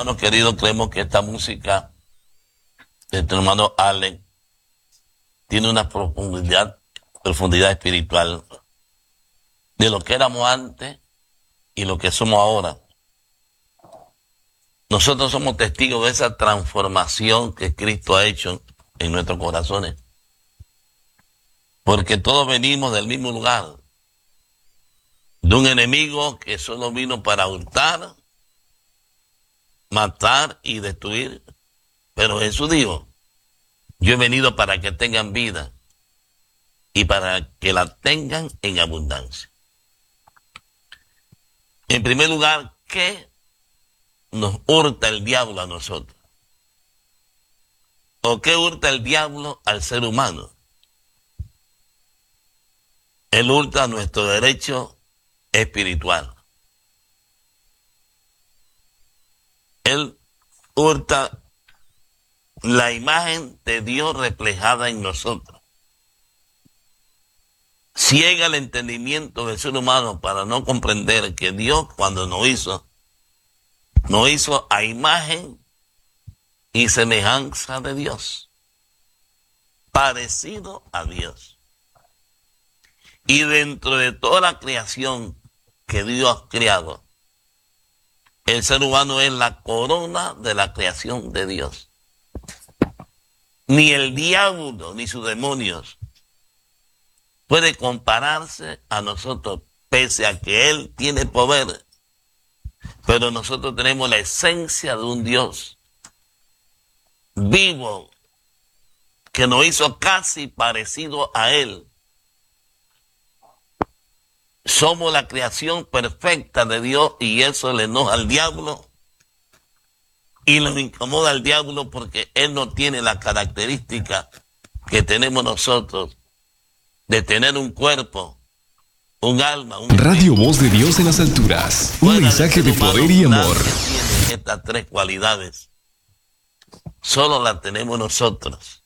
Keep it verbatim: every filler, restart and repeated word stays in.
hermanos queridos, creemos que esta música de nuestro hermano Allen tiene una profundidad, profundidad espiritual de lo que éramos antes y lo que somos ahora. Nosotros somos testigos de esa transformación que Cristo ha hecho en nuestros corazones. Porque todos venimos del mismo lugar, de un enemigo que solo vino para hurtar, matar y destruir. Pero Jesús dijo, yo he venido para que tengan vida y para que la tengan en abundancia. En primer lugar, ¿qué nos hurta el diablo a nosotros? ¿O qué hurta el diablo al ser humano? Él hurta nuestro derecho espiritual. Él hurta la imagen de Dios reflejada en nosotros. Ciega el entendimiento del ser humano para no comprender que Dios, cuando nos hizo, nos hizo a imagen y semejanza de Dios, parecido a Dios. Y dentro de toda la creación que Dios ha creado, el ser humano es la corona de la creación de Dios. Ni el diablo ni sus demonios puede compararse a nosotros, pese a que Él tiene poder. Pero nosotros tenemos la esencia de un Dios vivo que nos hizo casi parecido a Él. Somos la creación perfecta de Dios y eso le enoja al diablo y le incomoda al diablo porque Él no tiene la característica que tenemos nosotros de tener un cuerpo, un alma. Un Radio Voz de Dios en las alturas. Un mensaje de poder y amor. Tiene estas tres cualidades. Solo las tenemos nosotros.